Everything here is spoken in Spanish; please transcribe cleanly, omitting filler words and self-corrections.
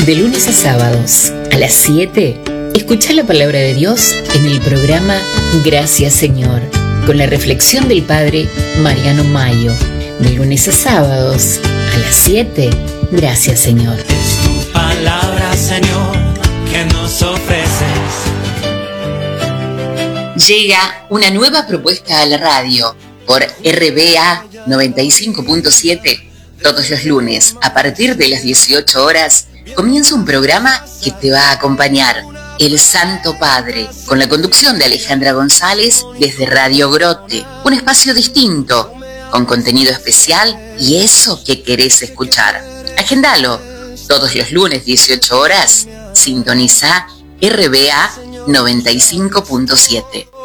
De lunes a sábados, a las 7, escucha la palabra de Dios en el programa Gracias Señor, con la reflexión del Padre Mariano Mayo. De lunes a sábados, a las 7, Gracias Señor. Es tu palabra, Señor, que nos ofreces. Llega una nueva propuesta a la radio por RBA 95.7. Todos los lunes, a partir de las 18 horas, comienza un programa que te va a acompañar, El Santo Padre, con la conducción de Alejandra González desde Radio Grote. Un espacio distinto, con contenido especial y eso que querés escuchar. Agendalo, todos los lunes 18 horas, sintoniza RBA 95.7.